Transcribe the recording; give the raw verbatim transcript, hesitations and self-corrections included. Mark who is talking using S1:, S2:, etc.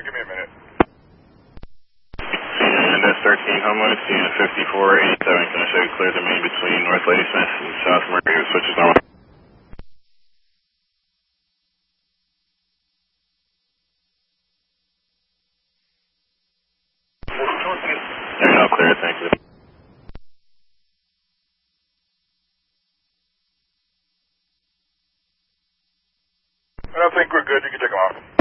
S1: Right, give me a minute.
S2: And that's thirteen Homewood, Sienna fifty-four eighty-seven, can I show you clear the main between North Ladysmith and South Murray, switches normal. Yeah, all clear, thank you.
S1: I don't think we're good. You can take them off.